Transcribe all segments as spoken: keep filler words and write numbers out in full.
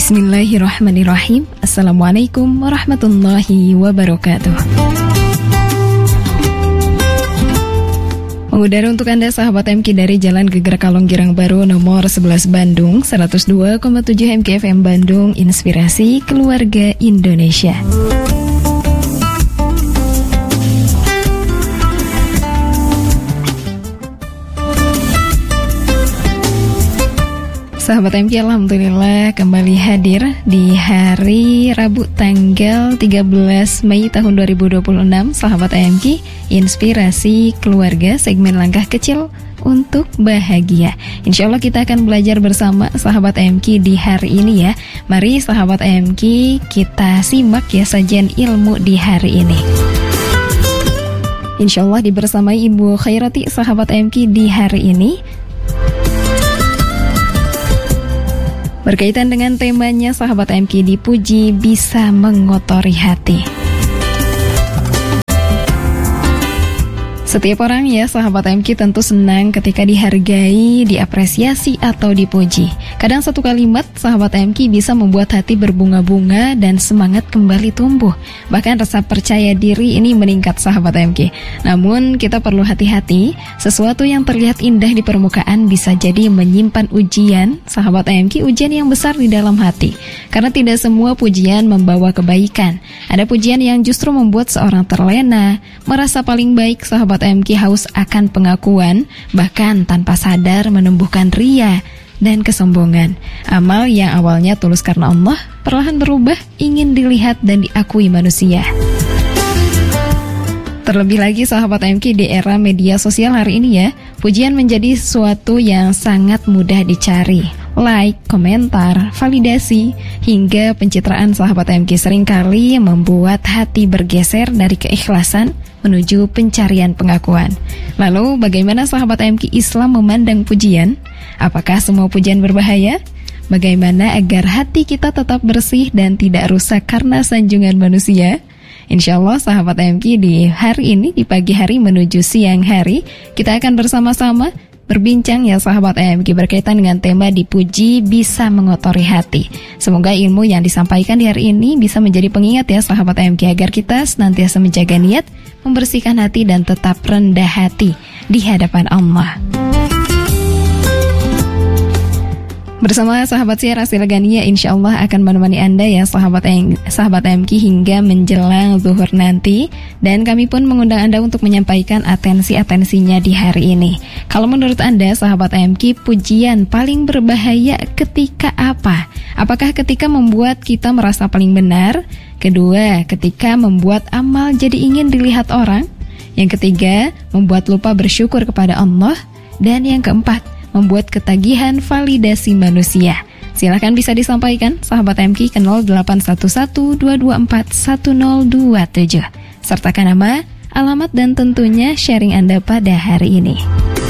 Bismillahirrahmanirrahim. Assalamualaikum warahmatullahi wabarakatuh. Mengudara untuk Anda sahabat M K dari Jalan Geger Kalong Girang Baru nomor sebelas Bandung, seratus dua koma tujuh M K F M Bandung, Inspirasi Keluarga Indonesia. Sahabat M K, alhamdulillah kembali hadir di hari Rabu tanggal tiga belas Mei tahun dua ribu dua puluh enam. Sahabat M K, Inspirasi Keluarga, segmen langkah kecil untuk bahagia. Insya Allah kita akan belajar bersama sahabat M K di hari ini ya. Mari sahabat M K, kita simak ya sajian ilmu di hari ini. Insya Allah dibersamai Ibu Khairati sahabat M K di hari ini, berkaitan dengan temanya sahabat M K, dipuji bisa mengotori hati. Setiap orang ya sahabat M K tentu senang ketika dihargai, diapresiasi atau dipuji. Kadang satu kalimat sahabat M K bisa membuat hati berbunga-bunga dan semangat kembali tumbuh. Bahkan rasa percaya diri ini meningkat sahabat M K. Namun kita perlu hati-hati, sesuatu yang terlihat indah di permukaan bisa jadi menyimpan ujian sahabat M K, ujian yang besar di dalam hati. Karena tidak semua pujian membawa kebaikan. Ada pujian yang justru membuat seorang terlena, merasa paling baik sahabat M K, haus akan pengakuan, bahkan tanpa sadar menumbuhkan ria dan kesombongan. Amal yang awalnya tulus karena Allah, perlahan berubah ingin dilihat dan diakui manusia. Terlebih lagi sahabat M K, di era media sosial hari ini ya, pujian menjadi sesuatu yang sangat mudah dicari. Like, komentar, validasi, hingga pencitraan sahabat M K seringkali membuat hati bergeser dari keikhlasan menuju pencarian pengakuan. Lalu bagaimana sahabat M K Islam memandang pujian? Apakah semua pujian berbahaya? Bagaimana agar hati kita tetap bersih dan tidak rusak karena sanjungan manusia? Insya Allah sahabat M K, di hari ini, di pagi hari menuju siang hari, kita akan bersama-sama berbincang ya sahabat M K berkaitan dengan tema dipuji bisa mengotori hati. Semoga ilmu yang disampaikan di hari ini bisa menjadi pengingat ya sahabat M K, agar kita senantiasa menjaga niat, membersihkan hati dan tetap rendah hati di hadapan Allah. Bersama sahabat Siar Astil Gania, insya Allah akan menemani Anda ya sahabat, sahabat M K hingga menjelang zuhur nanti. Dan kami pun mengundang Anda untuk menyampaikan atensi-atensinya di hari ini. Kalau menurut Anda sahabat M K, pujian paling berbahaya ketika apa? Apakah ketika membuat kita merasa paling benar? Kedua, ketika membuat amal jadi ingin dilihat orang? Yang ketiga, membuat lupa bersyukur kepada Allah? Dan yang keempat, membuat ketagihan validasi manusia. Silahkan bisa disampaikan sahabat M K ke nol delapan satu satu dua dua empat satu nol dua tujuh. Sertakan nama, alamat dan tentunya sharing Anda pada hari ini.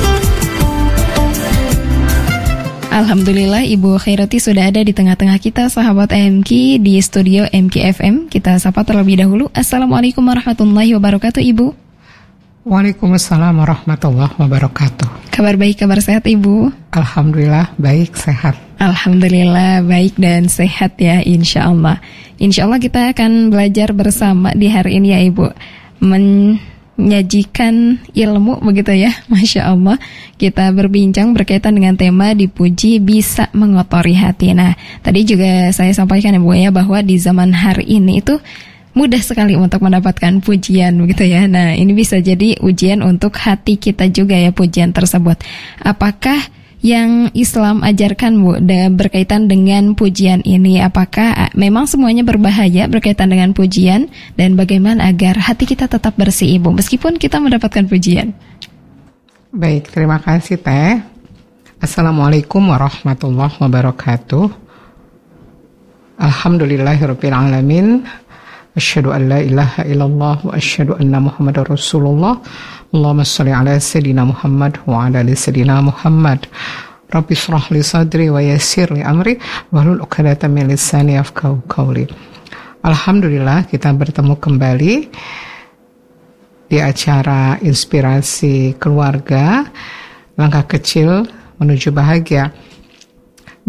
Alhamdulillah Ibu Khairati sudah ada di tengah-tengah kita sahabat M K di studio M K F M. Kita sapa terlebih dahulu. Assalamualaikum warahmatullahi wabarakatuh Ibu. Waalaikumsalam warahmatullahi wabarakatuh. Kabar baik, kabar sehat Ibu? Alhamdulillah baik, sehat. Alhamdulillah baik dan sehat ya, insya Allah. Insya Allah kita akan belajar bersama di hari ini ya Ibu, menyajikan ilmu begitu ya, Masya Allah. Kita berbincang berkaitan dengan tema dipuji bisa mengotori hati. Nah tadi juga saya sampaikan ya Bu ya, bahwa di zaman hari ini itu mudah sekali untuk mendapatkan pujian begitu ya. Nah ini bisa jadi ujian untuk hati kita juga ya, pujian tersebut. Apakah yang Islam ajarkan Bu berkaitan dengan pujian ini? Apakah memang semuanya berbahaya berkaitan dengan pujian? Dan bagaimana agar hati kita tetap bersih Ibu meskipun kita mendapatkan pujian? Baik, terima kasih Teh. Assalamualaikum warahmatullahi wabarakatuh. Alhamdulillahirabbil alamin. Asyhadu an la ilaha illallah wa asyhadu anna Muhammadar Rasulullah. Allahumma shalli ala sayyidina Muhammad wa ala ali sayyidina Muhammad. Rabbi shrah li sadri wa yassir li amri wahlul 'uqdatam min lisani yafqahu qawli. Alhamdulillah kita bertemu kembali di acara Inspirasi Keluarga, langkah kecil menuju bahagia. Baik,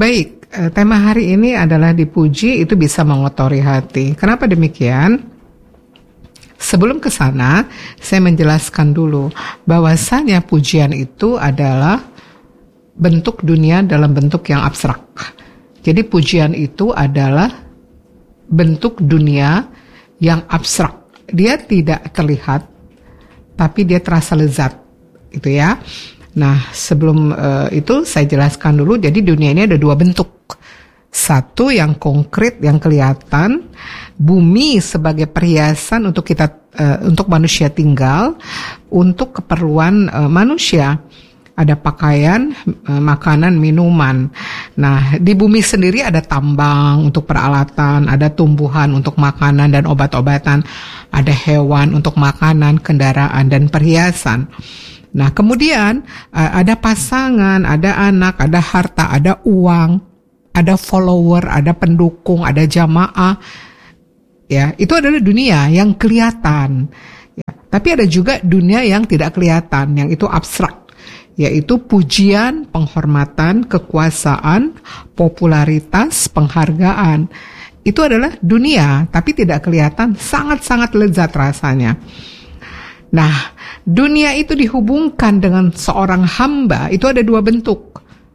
eh, tema hari ini adalah dipuji itu bisa mengotori hati. Kenapa demikian? Sebelum ke sana, saya menjelaskan dulu bahwasanya pujian itu adalah bentuk dunia dalam bentuk yang abstrak. Jadi pujian itu adalah bentuk dunia yang abstrak. Dia tidak terlihat, tapi dia terasa lezat, gitu ya. Nah, sebelum uh, itu saya jelaskan dulu. Jadi dunia ini ada dua bentuk. Satu yang konkret, yang kelihatan, bumi sebagai perhiasan untuk kita, uh, untuk manusia tinggal, untuk keperluan uh, manusia. Ada pakaian, uh, makanan, minuman. Nah, di bumi sendiri ada tambang untuk peralatan, ada tumbuhan untuk makanan dan obat-obatan, ada hewan untuk makanan, kendaraan, dan perhiasan. Nah, kemudian uh, ada pasangan, ada anak, ada harta, ada uang, ada follower, ada pendukung, ada jamaah. Ya, itu adalah dunia yang kelihatan. Ya, tapi ada juga dunia yang tidak kelihatan, yang itu abstrak, yaitu pujian, penghormatan, kekuasaan, popularitas, penghargaan. Itu adalah dunia, tapi tidak kelihatan, sangat-sangat lezat rasanya. Nah, dunia itu dihubungkan dengan seorang hamba, itu ada dua bentuk.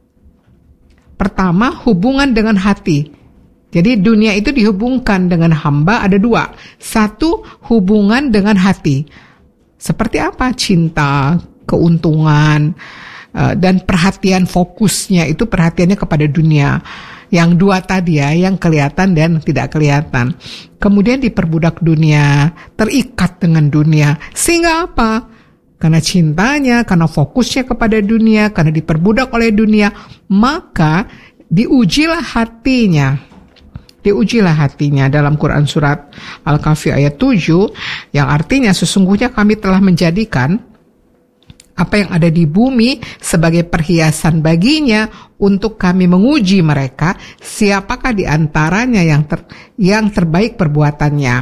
Pertama, hubungan dengan hati. Jadi dunia itu dihubungkan dengan hamba ada dua. Satu, hubungan dengan hati. Seperti apa? Cinta, keuntungan, dan perhatian fokusnya itu perhatiannya kepada dunia. Yang dua tadi ya, yang kelihatan dan tidak kelihatan. Kemudian diperbudak dunia, terikat dengan dunia. Sehingga apa? Karena cintanya, karena fokusnya kepada dunia, karena diperbudak oleh dunia, maka diujilah hatinya. Diujilah hatinya dalam Quran surat Al-Kahfi ayat tujuh, yang artinya sesungguhnya kami telah menjadikan apa yang ada di bumi sebagai perhiasan baginya untuk kami menguji mereka, siapakah di antaranya yang ter, yang terbaik perbuatannya.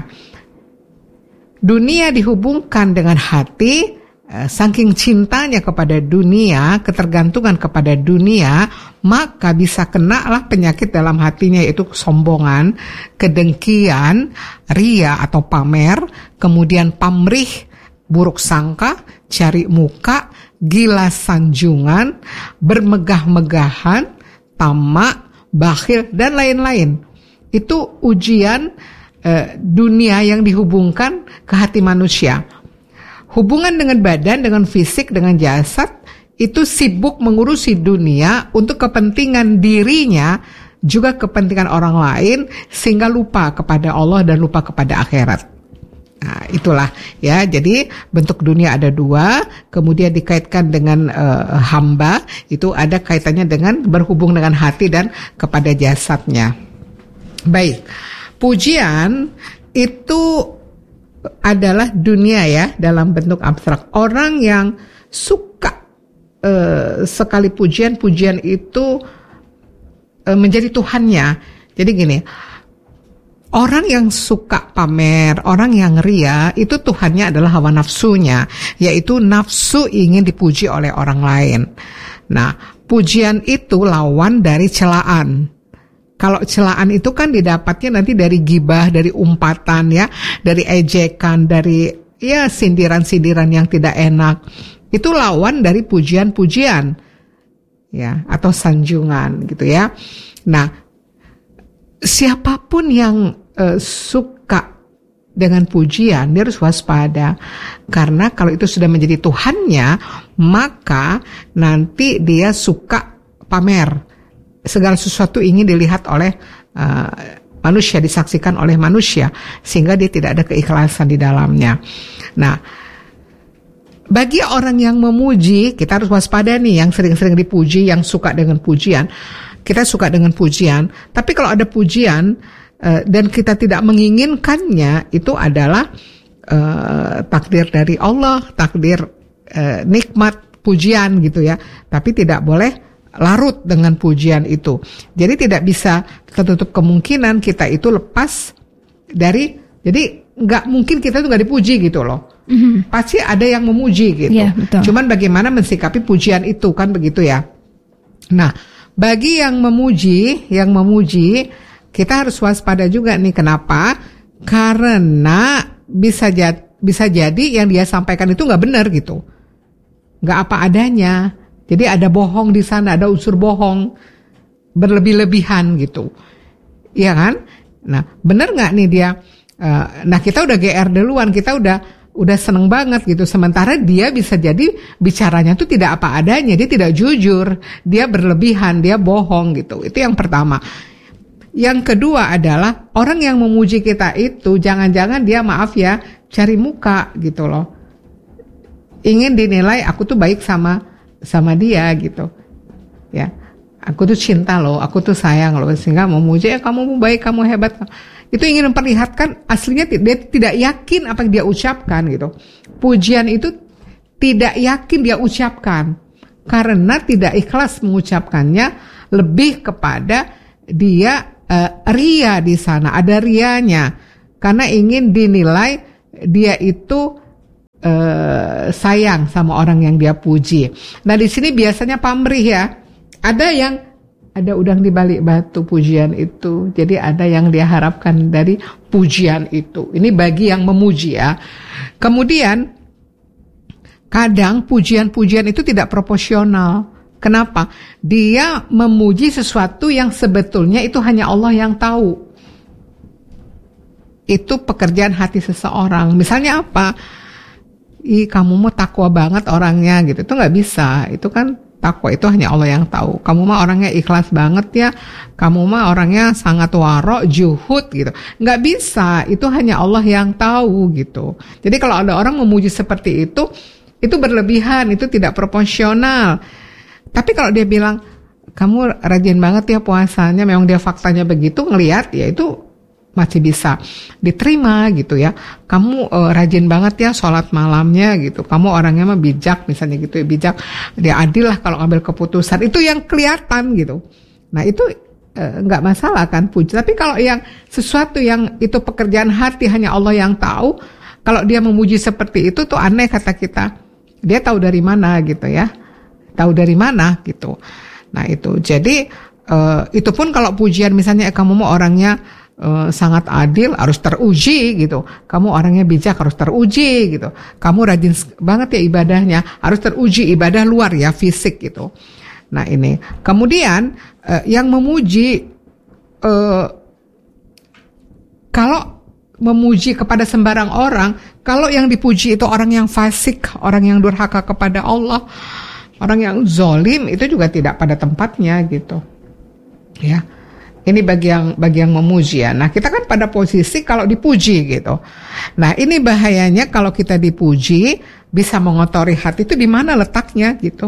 Dunia dihubungkan dengan hati, eh, saking cintanya kepada dunia, ketergantungan kepada dunia, maka bisa kenalah penyakit dalam hatinya, yaitu kesombongan, kedengkian, ria atau pamer, kemudian pamrih, buruk sangka, cari muka, gila sanjungan, bermegah-megahan, tamak, bakhil, dan lain-lain. Itu ujian eh, dunia yang dihubungkan ke hati manusia. Hubungan dengan badan, dengan fisik, dengan jasad, itu sibuk mengurusi dunia untuk kepentingan dirinya, juga kepentingan orang lain, sehingga lupa kepada Allah dan lupa kepada akhirat. Nah, itulah ya. Jadi bentuk dunia ada dua, kemudian dikaitkan dengan uh, hamba, itu ada kaitannya dengan berhubung dengan hati dan kepada jasadnya. Baik, pujian itu adalah dunia ya dalam bentuk abstrak. Orang yang suka uh, sekali pujian, pujian itu uh, menjadi Tuhannya. Jadi gini. Orang yang suka pamer, orang yang ria, itu Tuhannya adalah hawa nafsunya, yaitu nafsu ingin dipuji oleh orang lain. Nah, pujian itu lawan dari celaan. Kalau celaan itu kan didapatnya nanti dari gibah, dari umpatan ya, dari ejekan, dari ya sindiran-sindiran yang tidak enak. Itu lawan dari pujian-pujian ya, atau sanjungan gitu ya. Nah, siapapun yang uh, suka dengan pujian, dia harus waspada. Karena kalau itu sudah menjadi Tuhannya, maka nanti dia suka pamer. Segala sesuatu ingin dilihat oleh uh, manusia, disaksikan oleh manusia, sehingga dia tidak ada keikhlasan di dalamnya. Nah, bagi orang yang memuji, kita harus waspada nih, yang sering-sering dipuji, yang suka dengan pujian. Kita suka dengan pujian, tapi kalau ada pujian uh, dan kita tidak menginginkannya, itu adalah uh, takdir dari Allah, takdir uh, nikmat pujian gitu ya. Tapi tidak boleh larut dengan pujian itu. Jadi tidak bisa tertutup kemungkinan kita itu lepas dari, jadi nggak mungkin kita tuh nggak dipuji gitu loh. Mm-hmm. Pasti ada yang memuji gitu. Yeah, betul. Cuman bagaimana mensikapi pujian itu kan begitu ya. Nah, bagi yang memuji, yang memuji, kita harus waspada juga nih. Kenapa? Karena bisa jadi, bisa jadi yang dia sampaikan itu nggak benar gitu, nggak apa adanya. Jadi ada bohong di sana, ada unsur bohong, berlebih-lebihan gitu, iya kan? Nah, benar nggak nih dia? Uh, nah kita udah G R duluan, kita udah udah seneng banget gitu. Sementara dia bisa jadi bicaranya tuh tidak apa adanya, dia tidak jujur, dia berlebihan, dia bohong gitu. Itu yang pertama. Yang kedua adalah orang yang memuji kita itu jangan-jangan dia maaf ya cari muka gitu loh. Ingin dinilai aku tuh baik sama sama dia gitu. Ya. Aku tuh cinta loh, aku tuh sayang loh, sehingga memuji, ya kamu baik, kamu hebat. Itu ingin memperlihatkan aslinya dia tidak yakin apa yang dia ucapkan gitu. Pujian itu tidak yakin dia ucapkan karena tidak ikhlas mengucapkannya, lebih kepada dia uh, ria di sana, ada rianya karena ingin dinilai dia itu uh, sayang sama orang yang dia puji. Nah di sini biasanya pamrih ya. Ada yang ada udang di balik batu pujian itu. Jadi ada yang dia harapkan dari pujian itu. Ini bagi yang memuji ya. Kemudian kadang pujian-pujian itu tidak proporsional. Kenapa? Dia memuji sesuatu yang sebetulnya itu hanya Allah yang tahu. Itu pekerjaan hati seseorang. Misalnya apa? Ih, kamu mau takwa banget orangnya gitu. Itu nggak bisa. Itu kan takwa itu hanya Allah yang tahu. Kamu mah orangnya ikhlas banget ya. Kamu mah orangnya sangat warok, juhud gitu. Nggak bisa. Itu hanya Allah yang tahu gitu. Jadi kalau ada orang memuji seperti itu, itu berlebihan, itu tidak proporsional. Tapi kalau dia bilang, kamu rajin banget ya puasanya, memang dia faktanya begitu, ngelihat ya itu masih bisa diterima gitu ya. Kamu uh, rajin banget ya sholat malamnya gitu. Kamu orangnya mah bijak misalnya gitu ya, bijak. Dia adil lah kalau ngambil keputusan. Itu yang kelihatan gitu. Nah itu uh, nggak masalah kan puji. Tapi kalau yang sesuatu yang itu pekerjaan hati hanya Allah yang tahu. Kalau dia memuji seperti itu tuh aneh kata kita. Dia tahu dari mana gitu ya. Tahu dari mana gitu. Nah itu jadi uh, itu pun kalau pujian misalnya eh, kamu mau orangnya Uh, sangat adil, harus teruji gitu. Kamu orangnya bijak, harus teruji gitu. Kamu rajin banget ya ibadahnya, harus teruji. Ibadah luar ya, fisik gitu. Nah ini kemudian uh, yang memuji uh, kalau memuji kepada sembarang orang, kalau yang dipuji itu orang yang fasik, orang yang durhaka kepada Allah, orang yang zolim, itu juga tidak pada tempatnya gitu ya. Ini bagi yang bagi yang memuji ya. Nah kita kan pada posisi kalau dipuji gitu. Nah ini bahayanya kalau kita dipuji bisa mengotori hati, itu di mana letaknya gitu.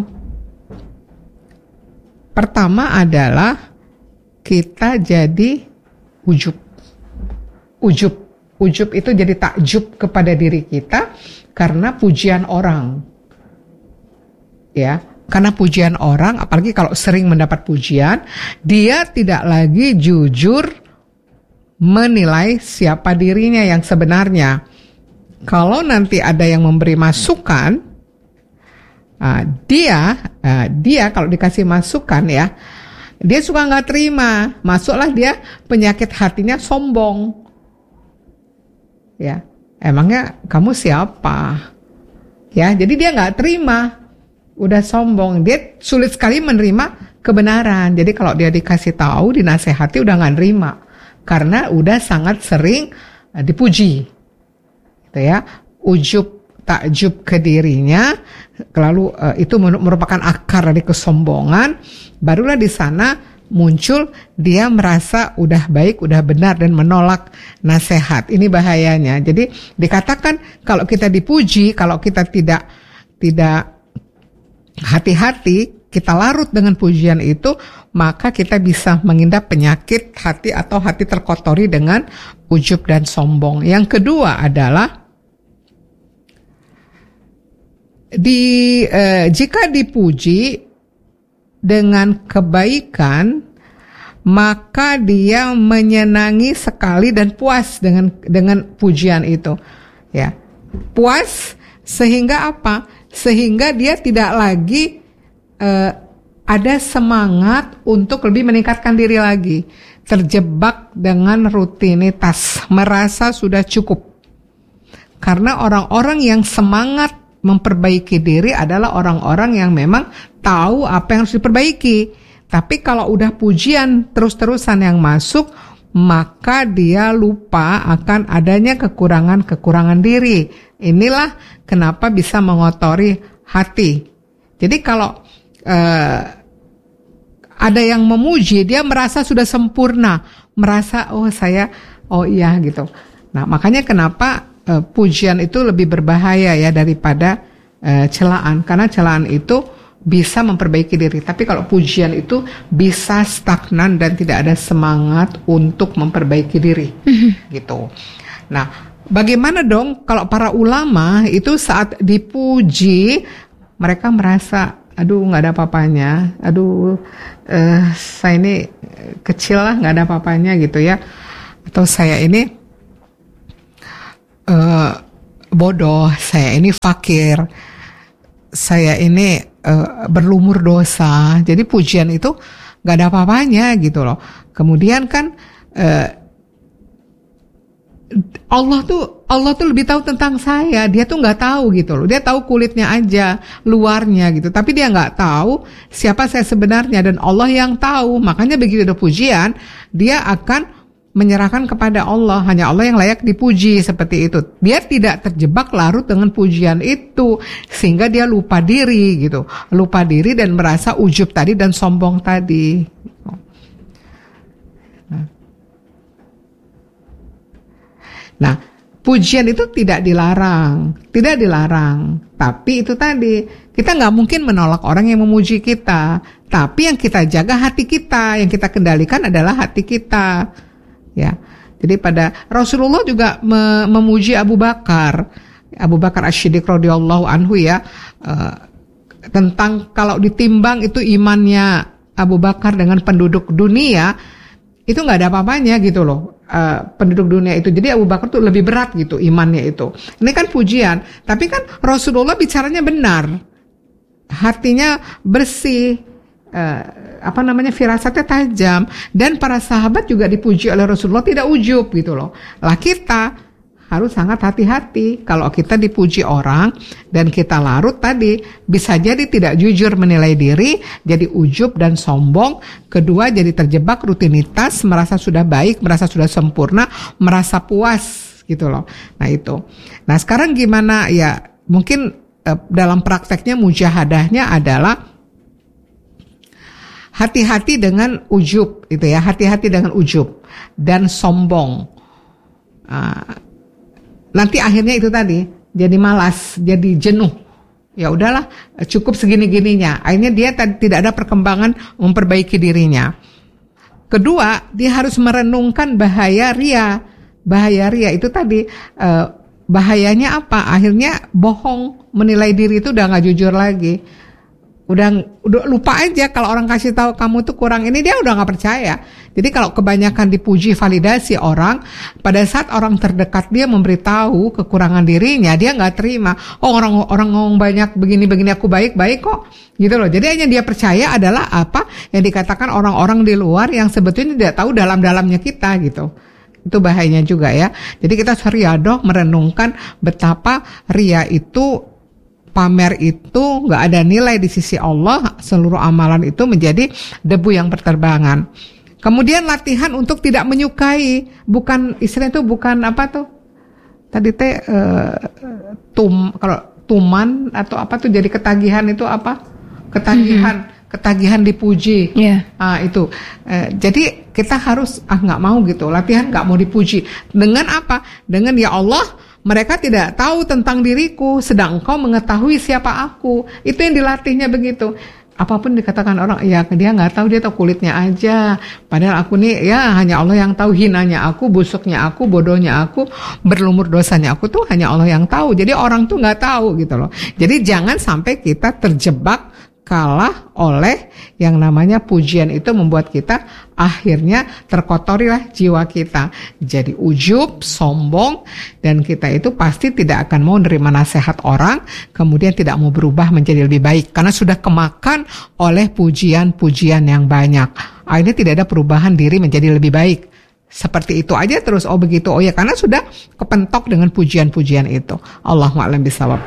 Pertama adalah kita jadi ujub. Ujub. Ujub itu jadi takjub kepada diri kita karena pujian orang. Ya. Karena pujian orang, apalagi kalau sering mendapat pujian, dia tidak lagi jujur menilai siapa dirinya yang sebenarnya. Kalau nanti ada yang memberi masukan, uh, dia, uh, dia kalau dikasih masukan ya, dia suka nggak terima. Masuklah dia penyakit hatinya sombong. Ya, emangnya kamu siapa? Ya, jadi dia nggak terima. Udah sombong, dia sulit sekali menerima kebenaran. Jadi kalau dia dikasih tahu, dinasehati, udah nggak nerima karena udah sangat sering uh, dipuji, gitu ya. Ujub takjub ke dirinya, lalu uh, itu merupakan akar dari kesombongan. Barulah di sana muncul dia merasa udah baik, udah benar dan menolak nasihat. Ini bahayanya. Jadi dikatakan kalau kita dipuji, kalau kita tidak tidak hati-hati, kita larut dengan pujian itu, maka kita bisa mengidap penyakit hati atau hati terkotori dengan ujub dan sombong. Yang kedua adalah di eh, jika dipuji dengan kebaikan, maka dia menyenangi sekali dan puas dengan dengan pujian itu. Ya, puas sehingga apa? Sehingga dia tidak lagi uh, ada semangat untuk lebih meningkatkan diri lagi. Terjebak dengan rutinitas, merasa sudah cukup. Karena orang-orang yang semangat memperbaiki diri adalah orang-orang yang memang tahu apa yang harus diperbaiki. Tapi kalau udah pujian terus-terusan yang masuk, maka dia lupa akan adanya kekurangan-kekurangan diri. Inilah kenapa bisa mengotori hati. Jadi kalau uh, ada yang memuji, dia merasa sudah sempurna, merasa oh saya, oh iya gitu. Nah makanya kenapa uh, pujian itu lebih berbahaya ya daripada uh, celaan, karena celaan itu bisa memperbaiki diri. Tapi kalau pujian itu bisa stagnan dan tidak ada semangat untuk memperbaiki diri, gitu. Nah bagaimana dong kalau para ulama itu saat dipuji mereka merasa aduh nggak ada apa-apanya, aduh uh, saya ini kecil lah nggak ada apa-apanya gitu ya, atau saya ini uh, bodoh, saya ini fakir, saya ini uh, berlumur dosa. Jadi pujian itu nggak ada apa-apanya gitu loh. Kemudian kan uh, Allah tuh Allah tuh lebih tahu tentang saya. Dia tuh nggak tahu gitu loh. Dia tahu kulitnya aja, luarnya gitu. Tapi dia nggak tahu siapa saya sebenarnya, dan Allah yang tahu. Makanya begitu ada pujian, dia akan menyerahkan kepada Allah. Hanya Allah yang layak dipuji, seperti itu. Biar tidak terjebak larut dengan pujian itu, sehingga dia lupa diri gitu. Lupa diri dan merasa ujub tadi dan sombong tadi. Nah, pujian itu tidak dilarang, tidak dilarang. Tapi itu tadi, kita nggak mungkin menolak orang yang memuji kita. Tapi yang kita jaga hati kita, yang kita kendalikan adalah hati kita. Ya, jadi pada Rasulullah juga me- memuji Abu Bakar, Abu Bakar Asy-Siddiq radhiyallahu anhu ya, uh, tentang kalau ditimbang itu imannya Abu Bakar dengan penduduk dunia, itu nggak ada apa-apanya gitu loh. Uh, penduduk dunia itu, jadi Abu Bakar tuh lebih berat gitu imannya itu. Ini kan pujian, tapi kan Rasulullah bicaranya benar, hatinya bersih, uh, apa namanya firasatnya tajam, dan para sahabat juga dipuji oleh Rasulullah tidak ujub gitu loh. Lah kita harus sangat hati-hati kalau kita dipuji orang dan kita larut tadi, bisa jadi tidak jujur menilai diri, jadi ujub dan sombong. Kedua, jadi terjebak rutinitas, merasa sudah baik, merasa sudah sempurna, merasa puas gitu loh. Nah itu. Nah sekarang gimana ya, mungkin eh, dalam prakteknya mujahadahnya adalah hati-hati dengan ujub itu ya, hati-hati dengan ujub dan sombong. Uh, Nanti akhirnya itu tadi jadi malas, jadi jenuh. Ya udahlah, cukup segini-gininya. Akhirnya dia t- tidak ada perkembangan memperbaiki dirinya. Kedua, dia harus merenungkan bahaya ria. Bahaya ria itu tadi eh, bahayanya apa? Akhirnya bohong, menilai diri itu udah nggak jujur lagi. Udah, udah lupa aja kalau orang kasih tahu kamu tuh kurang ini, dia udah nggak percaya. Jadi kalau kebanyakan dipuji validasi orang, pada saat orang terdekat dia memberitahu kekurangan dirinya, dia nggak terima. Oh orang orang ngomong banyak begini-begini aku baik-baik kok, gitu loh. Jadi hanya dia percaya adalah apa yang dikatakan orang-orang di luar yang sebetulnya tidak tahu dalam-dalamnya kita gitu. Itu bahayanya juga ya. Jadi kita riadoh merenungkan betapa ria itu, pamer itu nggak ada nilai di sisi Allah. Seluruh amalan itu menjadi debu yang berterbangan. Kemudian latihan untuk tidak menyukai, bukan istilah itu bukan apa tuh tadi teh uh, tum kalau tuman atau apa tuh jadi ketagihan itu apa ketagihan mm-hmm. ketagihan dipuji, yeah. ah, itu uh, jadi kita harus ah nggak mau gitu, latihan nggak mau dipuji dengan apa, dengan ya Allah mereka tidak tahu tentang diriku, sedang engkau mengetahui siapa aku. Itu yang dilatihnya begitu. Apapun dikatakan orang, ya dia nggak tahu, dia tahu kulitnya aja. Padahal aku nih, ya hanya Allah yang tahu hinanya aku, busuknya aku, bodohnya aku, berlumur dosanya aku tuh hanya Allah yang tahu. Jadi orang tuh nggak tahu gitu loh. Jadi jangan sampai kita terjebak kalah oleh yang namanya pujian. Itu membuat kita akhirnya terkotorilah jiwa kita, jadi ujub, sombong, dan kita itu pasti tidak akan mau menerima nasihat orang, kemudian tidak mau berubah menjadi lebih baik karena sudah kemakan oleh pujian-pujian yang banyak. Akhirnya tidak ada perubahan diri menjadi lebih baik. Seperti itu aja terus, oh begitu, oh ya, karena sudah kepentok dengan pujian-pujian itu. Allahu a'lam bishawab.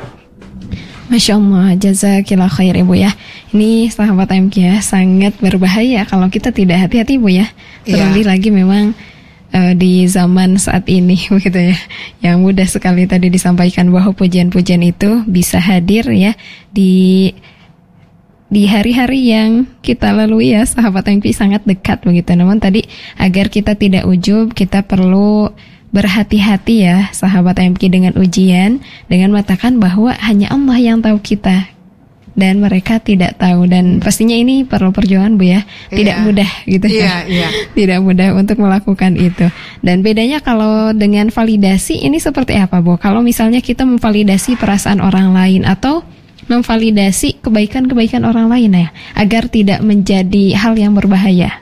Masya Allah, jazakillah khair Ibu ya. Ini sahabat M K ya, sangat berbahaya kalau kita tidak hati-hati Ibu ya. Terlebih yeah. lagi memang uh, di zaman saat ini begitu ya, yang mudah sekali tadi disampaikan bahwa pujian-pujian itu bisa hadir ya di di hari-hari yang kita lalui ya, sahabat M K sangat dekat begitu. Namun tadi agar kita tidak ujub, kita perlu berhati-hati ya sahabat M K dengan ujian, dengan mengatakan bahwa hanya Allah yang tahu kita dan mereka tidak tahu, dan pastinya ini perlu perjuangan Bu ya, tidak yeah. mudah gitu yeah, ya, yeah. tidak mudah untuk melakukan itu. Dan bedanya kalau dengan validasi ini seperti apa Bu? Kalau misalnya kita memvalidasi perasaan orang lain atau memvalidasi kebaikan-kebaikan orang lain ya, agar tidak menjadi hal yang berbahaya.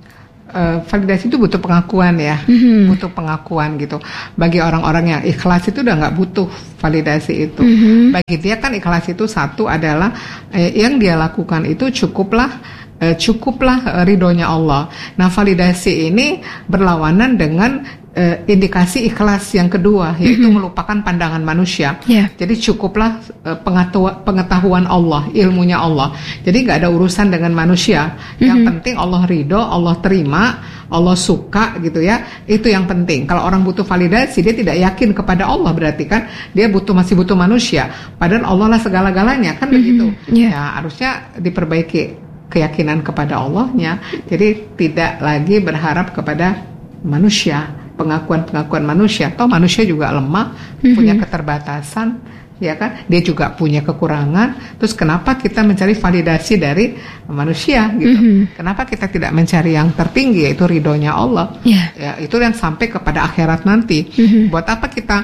Uh, validasi itu butuh pengakuan ya, mm-hmm. butuh pengakuan gitu. Bagi orang-orang yang ikhlas itu udah nggak butuh validasi itu. Mm-hmm. Bagi dia kan ikhlas itu satu adalah eh, yang dia lakukan itu cukuplah, eh, cukuplah eh, ridhonya Allah. Nah validasi ini berlawanan dengan eh, indikasi ikhlas yang kedua, yaitu mm-hmm. melupakan pandangan manusia. Yeah. Jadi cukuplah eh, pengetahuan, pengetahuan Allah, ilmunya Allah. Jadi nggak ada urusan dengan manusia. Mm-hmm. Yang penting Allah ridho, Allah terima, Allah suka gitu ya. Itu yang penting. Kalau orang butuh validasi, dia tidak yakin kepada Allah, berarti kan dia butuh masih butuh manusia. Padahal Allah lah segala-galanya kan, mm-hmm. begitu. Yeah. Ya harusnya diperbaiki keyakinan kepada Allahnya. Jadi tidak lagi berharap kepada manusia, pengakuan-pengakuan manusia. Toh manusia juga lemah, mm-hmm. punya keterbatasan, ya kan? Dia juga punya kekurangan. Terus kenapa kita mencari validasi dari manusia gitu? Mm-hmm. Kenapa kita tidak mencari yang tertinggi, yaitu ridhonya Allah? Yeah. Ya, itu yang sampai kepada akhirat nanti. Mm-hmm. Buat apa kita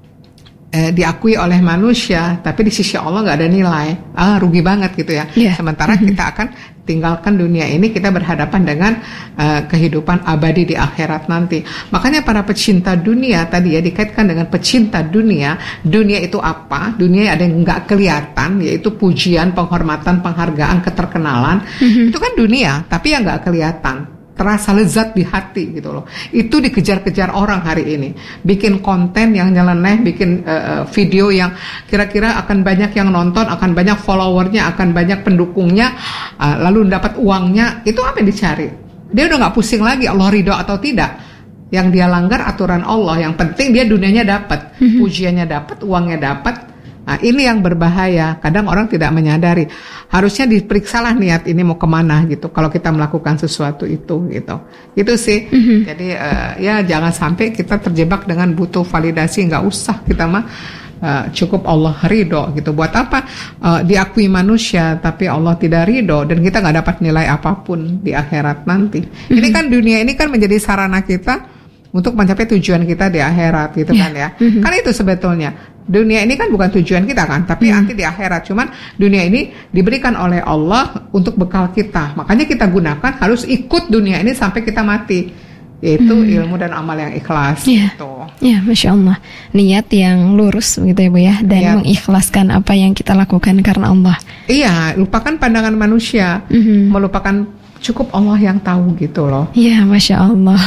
eh, diakui oleh manusia, tapi di sisi Allah nggak ada nilai? Ah, rugi banget gitu ya. Yeah. Sementara mm-hmm. kita akan tinggalkan dunia ini, kita berhadapan dengan uh, kehidupan abadi di akhirat nanti. Makanya para pecinta dunia tadi ya, dikaitkan dengan pecinta dunia. Dunia itu apa? Dunia ada yang nggak kelihatan, yaitu pujian, penghormatan, penghargaan, keterkenalan. Mm-hmm. Itu kan dunia, tapi yang nggak kelihatan. Terasa lezat di hati gitu loh. Itu dikejar-kejar orang hari ini. Bikin konten yang nyeleneh, bikin uh, video yang kira-kira akan banyak yang nonton, akan banyak followernya, akan banyak pendukungnya, uh, lalu dapat uangnya. Itu apa yang dicari? Dia udah nggak pusing lagi Allah ridho atau tidak. Yang dia langgar aturan Allah. Yang penting dia dunianya dapat, pujiannya dapat, uangnya dapat. Nah ini yang berbahaya. Kadang orang tidak menyadari. Harusnya diperiksalah niat ini mau kemana gitu, kalau kita melakukan sesuatu itu gitu. Itu sih. Mm-hmm. Jadi uh, ya jangan sampai kita terjebak dengan butuh validasi. Nggak usah, kita mah uh, cukup Allah ridho gitu. Buat apa uh, diakui manusia tapi Allah tidak ridho, dan kita nggak dapat nilai apapun di akhirat nanti. Mm-hmm. Ini kan dunia ini kan menjadi sarana kita untuk mencapai tujuan kita di akhirat gitu, yeah. kan ya. Mm-hmm. Kan itu sebetulnya. Dunia ini kan bukan tujuan kita kan, tapi hmm. nanti di akhirat. Cuman dunia ini diberikan oleh Allah untuk bekal kita. Makanya kita gunakan, harus ikut dunia ini sampai kita mati. Yaitu hmm. ilmu dan amal yang ikhlas. Ya, gitu. Ya, Masya Allah. Niat yang lurus gitu ya Bu ya. Dan ya. mengikhlaskan apa yang kita lakukan karena Allah. Iya, lupakan pandangan manusia. Hmm. Melupakan cukup Allah yang tahu gitu loh. Iya, Masya Allah.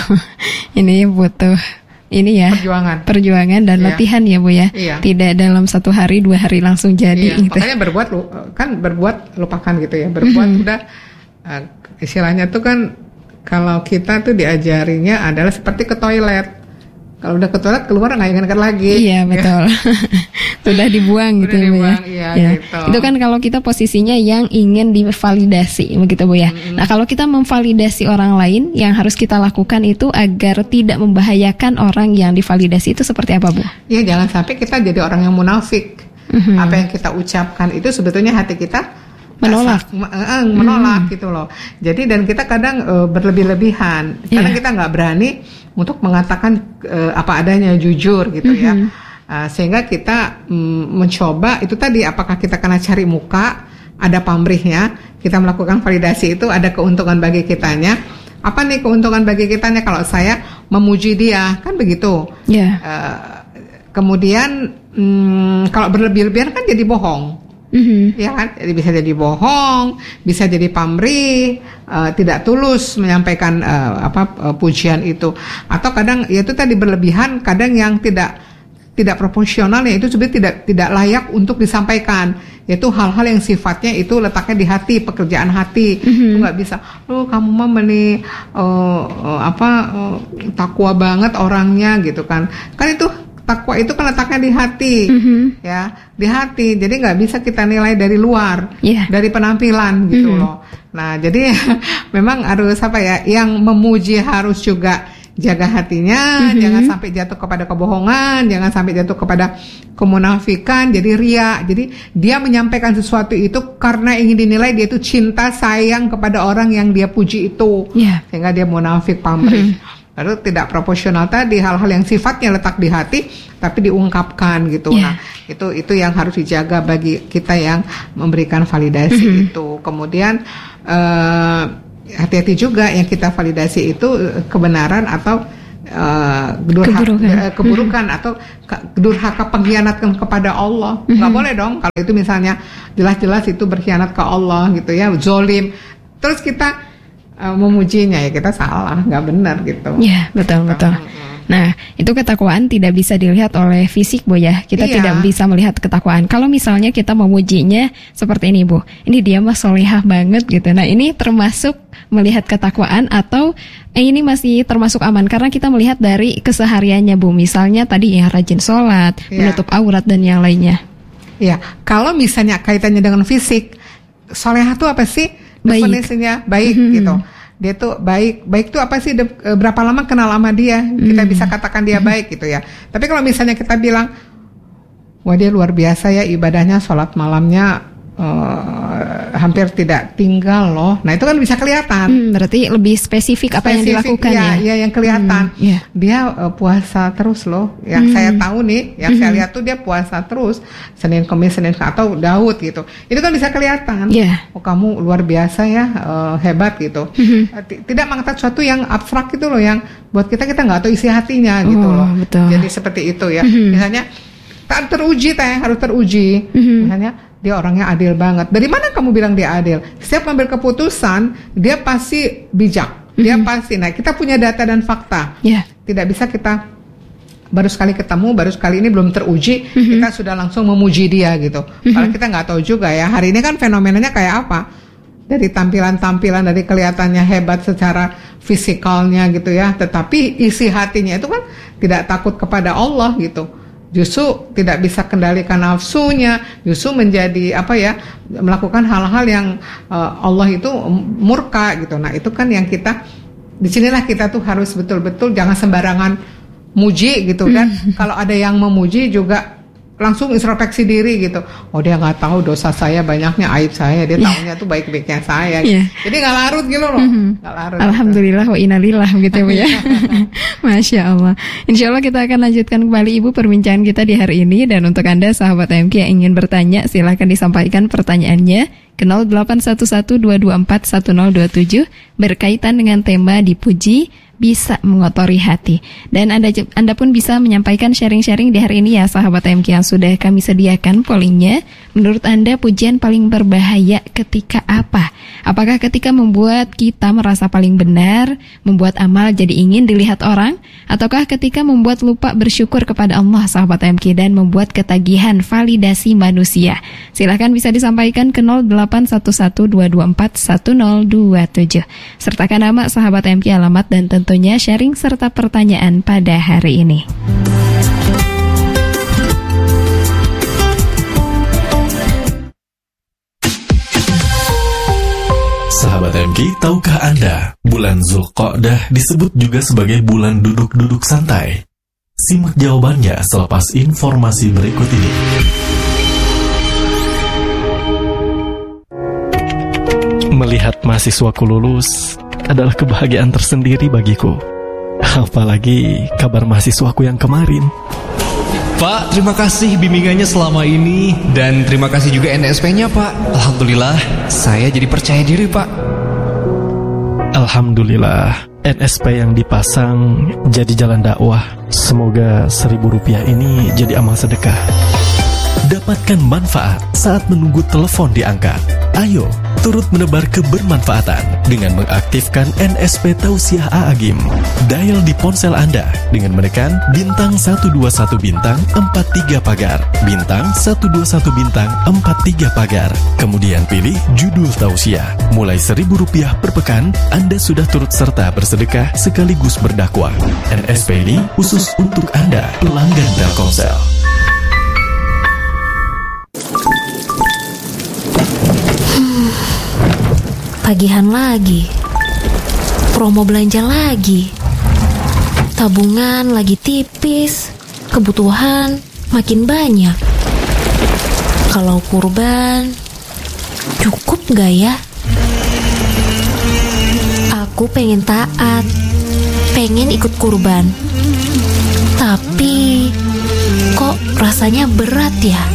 Ini butuh ini ya perjuangan, perjuangan dan iya. latihan ya Bu ya. Iya. Tidak dalam satu hari dua hari langsung jadi. Iya. Gitu. Makanya berbuat kan berbuat lupakan gitu ya. Berbuat mm-hmm. udah uh, istilahnya tuh kan kalau kita tuh diajarinya adalah seperti ke toilet. Kalau udah ke toilet keluar nggak ingat lagi. Iya betul. Sudah dibuang gitu Udah dibuang, ya. Iya, ya. Gitu. Itu kan kalau kita posisinya yang ingin divalidasi begitu Bu ya. Mm-hmm. Nah kalau kita memvalidasi orang lain, yang harus kita lakukan itu agar tidak membahayakan orang yang divalidasi itu seperti apa Bu? Ya jangan sampai kita jadi orang yang munafik. Mm-hmm. Apa yang kita ucapkan itu sebetulnya hati kita menolak, asa, menolak hmm. gitu loh. Jadi dan kita kadang uh, berlebih-lebihan. Kadang yeah. kita nggak berani untuk mengatakan uh, apa adanya, jujur gitu mm-hmm. ya. Uh, sehingga kita um, mencoba itu tadi, apakah kita karena cari muka ada pamrihnya, kita melakukan validasi itu ada keuntungan bagi kitanya. Apa nih keuntungan bagi kitanya kalau saya memuji dia, kan begitu. Yeah. Uh, kemudian hmm, kalau berlebih-lebihan kan jadi bohong. Mm-hmm. Ya kan, jadi bisa jadi bohong, bisa jadi pamrih, uh, tidak tulus menyampaikan uh, apa uh, pujian itu, atau kadang ya itu tadi berlebihan, kadang yang tidak tidak proporsional, ya itu sebenarnya tidak tidak layak untuk disampaikan, yaitu hal-hal yang sifatnya itu letaknya di hati, pekerjaan hati. Mm-hmm. Itu nggak bisa, oh kamu mah meni uh, uh, apa uh, takwa banget orangnya gitu kan, kan itu takwa itu kan letaknya di hati, mm-hmm. ya, di hati. Jadi nggak bisa kita nilai dari luar, yeah. dari penampilan gitu mm-hmm. loh. Nah, jadi memang harus apa ya? Yang memuji harus juga jaga hatinya, mm-hmm. jangan sampai jatuh kepada kebohongan, jangan sampai jatuh kepada kemunafikan, jadi ria. Jadi dia menyampaikan sesuatu itu karena ingin dinilai dia itu cinta sayang kepada orang yang dia puji itu, yeah. sehingga dia munafik pamrih. Mm-hmm. Lalu tidak proporsional tadi, hal-hal yang sifatnya letak di hati tapi diungkapkan gitu. Yeah. Nah, itu itu yang harus dijaga bagi kita yang memberikan validasi mm-hmm. itu. Kemudian uh, hati-hati juga yang kita validasi itu kebenaran atau uh, kedurha- keburukan, uh, keburukan mm-hmm. atau ke- kedurhaka pengkhianatan kepada Allah. Mm-hmm. Nggak boleh dong kalau itu misalnya jelas-jelas itu berkhianat ke Allah gitu ya, zolim. Terus kita Uh, memujinya, ya kita salah, nggak benar gitu. Ya, betul betul. Hmm. Nah, itu ketakwaan tidak bisa dilihat oleh fisik, Bu ya. Kita iya. tidak bisa melihat ketakwaan. Kalau misalnya kita memujinya seperti ini, Bu. Ini dia mah solihah banget gitu. Nah, ini termasuk melihat ketakwaan atau eh, ini masih termasuk aman karena kita melihat dari kesehariannya, Bu. Misalnya tadi ya rajin sholat, iya. menutup aurat dan yang lainnya. Iya. Kalau misalnya kaitannya dengan fisik, solehah itu apa sih? Definisinya baik, baik mm-hmm. gitu. Dia tuh baik, baik tuh apa sih? De, berapa lama kenal sama dia? Mm-hmm. Kita bisa katakan dia mm-hmm. baik gitu ya. Tapi kalau misalnya kita bilang, wah dia luar biasa ya ibadahnya, sholat malamnya uh, hampir tidak tinggal loh. Nah itu kan bisa kelihatan. Hmm, berarti lebih spesifik apa spesifik, yang dilakukan ya? Ya, yang kelihatan. Hmm, yeah. Dia uh, puasa terus loh. Yang hmm. saya tahu nih, yang hmm. saya lihat tuh dia puasa terus. Senin, Kamis, Senin, atau Daud gitu. Itu kan bisa kelihatan. Yeah. Oh kamu luar biasa ya, uh, hebat gitu. Hmm. Uh, t- tidak mengatakan sesuatu yang abstrak gitu loh, yang buat kita kita nggak tahu isi hatinya gitu oh, loh. Betul. Jadi seperti itu ya. Hmm. Misalnya tak teruji teh harus teruji. Hmm. Misalnya dia orangnya adil banget. Dari mana kamu bilang dia adil? Setiap mengambil keputusan, dia pasti bijak. Dia mm-hmm. pasti. Nah, kita punya data dan fakta. Yeah. Tidak bisa kita baru sekali ketemu, baru sekali ini belum teruji, mm-hmm. kita sudah langsung memuji dia gitu. Mm-hmm. Kalau kita nggak tahu juga ya, hari ini kan fenomenanya kayak apa? Dari tampilan-tampilan, dari kelihatannya hebat secara fisikalnya gitu ya. Tetapi isi hatinya itu kan tidak takut kepada Allah gitu. Justru tidak bisa kendalikan nafsunya, justru menjadi apa ya, melakukan hal-hal yang uh, Allah itu murka gitu. Nah itu kan yang kita, disinilah kita tuh harus betul-betul jangan sembarangan muji gitu kan. Kalau ada yang memuji juga langsung introspeksi diri gitu. Oh dia nggak tahu dosa saya banyaknya, aib saya, dia yeah. tahunya tuh baik-baiknya saya. Yeah. Jadi nggak larut gitu loh. Mm-hmm. Nggak larut. Alhamdulillah gitu. Wa innalillah gitu Bu ya. Masya Allah. Insya Allah kita akan lanjutkan kembali Ibu perbincangan kita di hari ini, dan untuk Anda sahabat A M Q yang ingin bertanya silahkan disampaikan pertanyaannya ke nol delapan satu satu dua dua empat satu nol dua tujuh berkaitan dengan tema dipuji bisa mengotori hati. Dan Anda, Anda pun bisa menyampaikan sharing-sharing di hari ini ya sahabat A M Q yang sudah kami sediakan pollingnya. Menurut Anda pujian paling berbahaya ketika apa? Apakah ketika membuat kita merasa paling benar, membuat amal jadi ingin dilihat orang, ataukah ketika membuat lupa bersyukur kepada Allah sahabat A M Q dan membuat ketagihan validasi manusia? Silahkan bisa disampaikan ke nol delapan satu satu dua dua empat satu nol dua tujuh. Sertakan nama sahabat A M Q, alamat dan tentu tentunya sharing serta pertanyaan pada hari ini. Sahabat A M Q, tahukah Anda bulan Zulqa'dah disebut juga sebagai bulan duduk-duduk santai? Simak jawabannya selepas informasi berikut ini. Melihat mahasiswaku lulus adalah kebahagiaan tersendiri bagiku. Apalagi kabar mahasiswaku yang kemarin. Pak, terima kasih bimbingannya selama ini. Dan terima kasih juga N S P-nya, Pak. Alhamdulillah, saya jadi percaya diri, Pak. Alhamdulillah, N S P yang dipasang jadi jalan dakwah. Semoga seribu rupiah ini jadi amal sedekah. Dapatkan manfaat saat menunggu telepon diangkat. Ayo, turut menebar kebermanfaatan dengan mengaktifkan N S P Tausiah A'agim. Dial di ponsel Anda dengan menekan bintang satu dua satu bintang empat tiga pagar, bintang satu dua satu bintang empat tiga pagar. Kemudian pilih judul Tausiah. Mulai seribu rupiah per pekan, Anda sudah turut serta bersedekah sekaligus berdakwah. N S P ini khusus untuk Anda, pelanggan Telkomsel. Tagihan lagi, promo belanja lagi, tabungan lagi tipis, kebutuhan makin banyak. Kalau kurban, cukup gak ya? Aku pengen taat, pengen ikut kurban, tapi kok rasanya berat ya?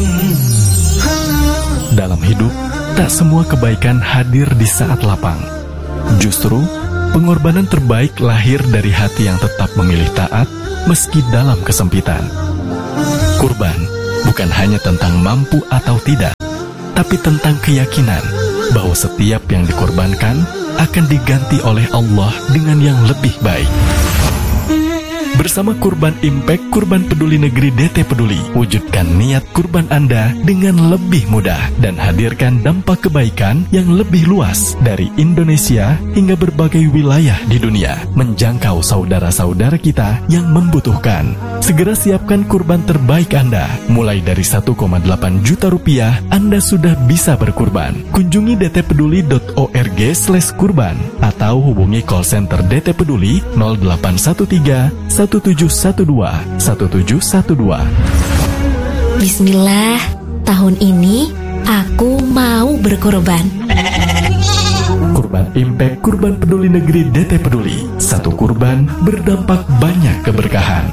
Dalam hidup, tak semua kebaikan hadir di saat lapang. Justru, pengorbanan terbaik lahir dari hati yang tetap memilih taat meski dalam kesempitan. Kurban bukan hanya tentang mampu atau tidak, tapi tentang keyakinan bahwa setiap yang dikorbankan akan diganti oleh Allah dengan yang lebih baik. Bersama Kurban Impact Kurban Peduli Negeri D T Peduli, wujudkan niat kurban Anda dengan lebih mudah dan hadirkan dampak kebaikan yang lebih luas dari Indonesia hingga berbagai wilayah di dunia, menjangkau saudara-saudara kita yang membutuhkan. Segera siapkan kurban terbaik Anda. Mulai dari satu koma delapan juta rupiah, Anda sudah bisa berkurban. Kunjungi d t peduli dot org slash kurban atau hubungi call center D T Peduli nol delapan satu tiga satu tujuh satu dua satu tujuh satu dua. Bismillah, tahun ini aku mau berkorban. Kurban Impact Kurban Peduli Negeri D T Peduli. Satu kurban berdampak banyak keberkahan.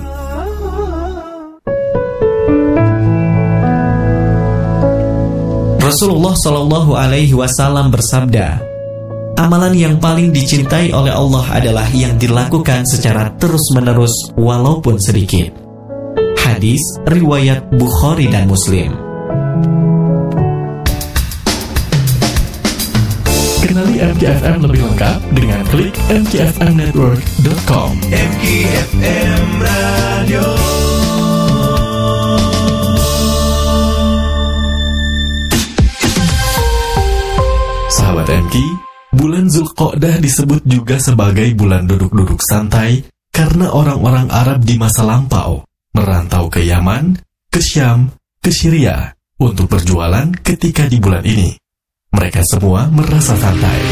Rasulullah Shallallahu Alaihi Wasallam bersabda, amalan yang paling dicintai oleh Allah adalah yang dilakukan secara terus-menerus walaupun sedikit. Hadis riwayat Bukhari dan Muslim. Kenali M K F M lebih lengkap dengan klik m k f m network dot com. M K F M Radio. Sahabat M K, bulan Zulqa'dah disebut juga sebagai bulan duduk-duduk santai karena orang-orang Arab di masa lampau merantau ke Yaman, ke Syam, ke Syria untuk berjualan ketika di bulan ini. Mereka semua merasa santai.